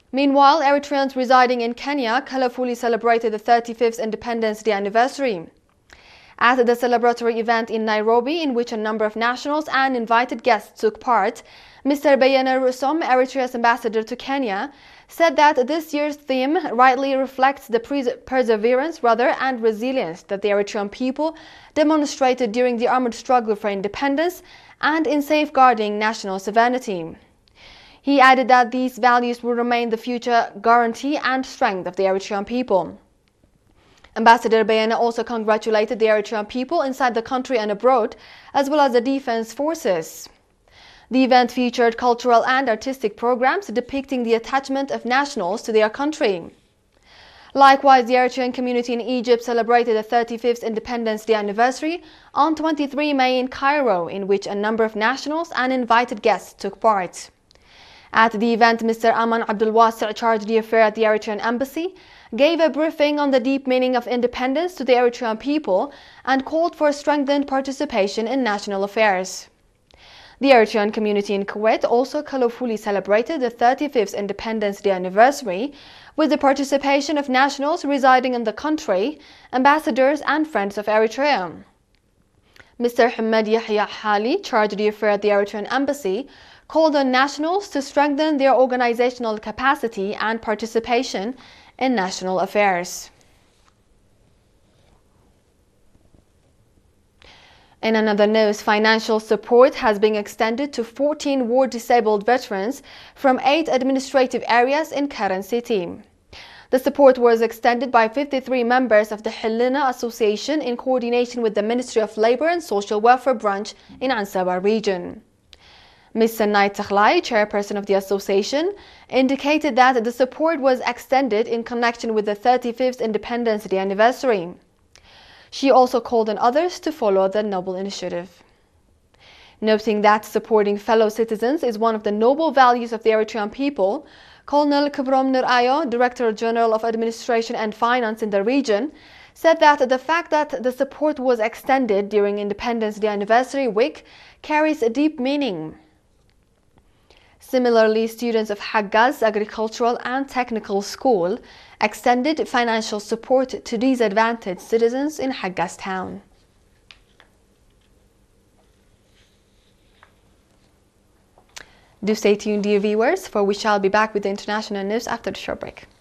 Meanwhile, Eritreans residing in Kenya colorfully celebrated the 35th Independence Day anniversary. At the celebratory event in Nairobi, in which a number of nationals and invited guests took part, Mr. Bayana Russom, Eritrea's ambassador to Kenya, said that this year's theme rightly reflects the perseverance and resilience that the Eritrean people demonstrated during the armed struggle for independence and in safeguarding national sovereignty. He added that these values will remain the future guarantee and strength of the Eritrean people. Ambassador Bayana also congratulated the Eritrean people inside the country and abroad, as well as the defense forces. The event featured cultural and artistic programs depicting the attachment of nationals to their country. Likewise, the Eritrean community in Egypt celebrated the 35th Independence Day anniversary on 23 May in Cairo, in which a number of nationals and invited guests took part. At the event, Mr. Aman Abdul Wasi, chargé d'affaires at the Eritrean embassy, gave a briefing on the deep meaning of independence to the Eritrean people and called for strengthened participation in national affairs. The Eritrean community in Kuwait also colorfully celebrated the 35th Independence Day anniversary with the participation of nationals residing in the country, ambassadors and friends of Eritrea. Mr. Hamad Yahya Hali, chargé d'affaires at the Eritrean embassy, called on nationals to strengthen their organizational capacity and participation in national affairs. In another news, financial support has been extended to 14 war-disabled veterans from 8 administrative areas in Keren City. The support was extended by 53 members of the Helena Association in coordination with the Ministry of Labor and Social Welfare branch in Ansaba region. Ms. Sanai Takhlai, chairperson of the association, indicated that the support was extended in connection with the 35th Independence Day anniversary. She also called on others to follow the noble initiative. Noting that supporting fellow citizens is one of the noble values of the Eritrean people, Colonel Kibrom Nur Ayo, Director General of Administration and Finance in the region, said that the fact that the support was extended during Independence Day anniversary week carries a deep meaning. Similarly, students of Haggaz Agricultural and Technical School extended financial support to disadvantaged citizens in Haggaz town. Do stay tuned, dear viewers, for we shall be back with the international news after the short break.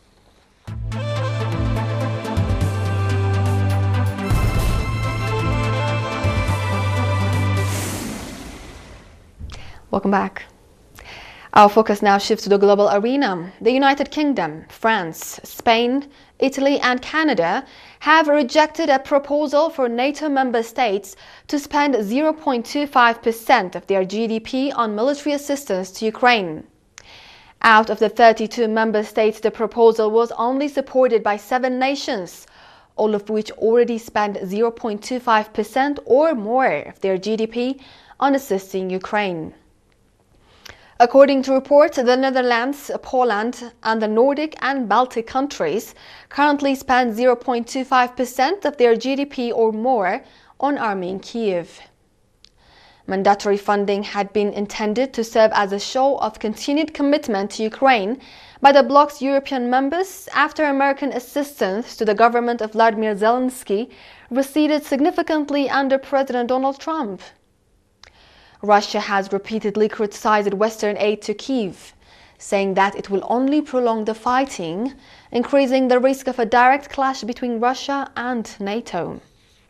Welcome back. Our focus now shifts to the global arena. The United Kingdom, France, Spain, Italy and Canada have rejected a proposal for NATO member states to spend 0.25% of their GDP on military assistance to Ukraine. Out of the 32 member states, the proposal was only supported by 7 nations, all of which already spend 0.25% or more of their GDP on assisting Ukraine. According to reports, the Netherlands, Poland, and the Nordic and Baltic countries currently spend 0.25% of their GDP or more on arming Kyiv. Mandatory funding had been intended to serve as a show of continued commitment to Ukraine by the bloc's European members after American assistance to the government of Vladimir Zelensky receded significantly under President Donald Trump. Russia has repeatedly criticized Western aid to Kyiv, saying that it will only prolong the fighting, increasing the risk of a direct clash between Russia and NATO.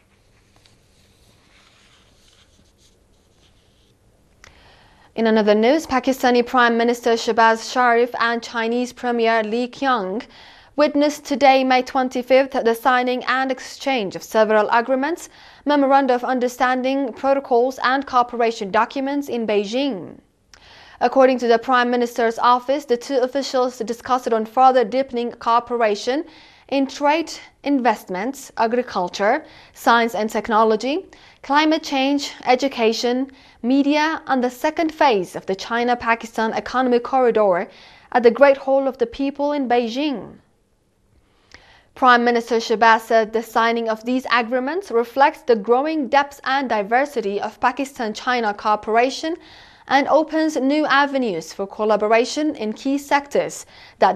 In another news, Pakistani Prime Minister Shehbaz Sharif and Chinese Premier Li Qiang witnessed today, May 25th, the signing and exchange of several agreements, memoranda of understanding, protocols and cooperation documents in Beijing. According to the Prime Minister's office, the two officials discussed on further deepening cooperation in trade, investments, agriculture, science and technology, climate change, education, media, and the second phase of the China-Pakistan Economic Corridor at the Great Hall of the People in Beijing. Prime Minister Shehbaz said the signing of these agreements reflects the growing depth and diversity of Pakistan-China cooperation and opens new avenues for collaboration in key sectors that